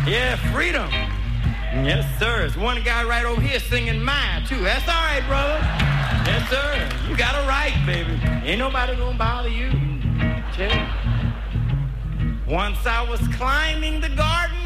Yeah, freedom. Yes, sir. There's one guy right over here singing mine, too. That's all right, brother. Yes, sir. You got a right, baby. Ain't nobody gonna bother you. Chill. Once I was climbing the garden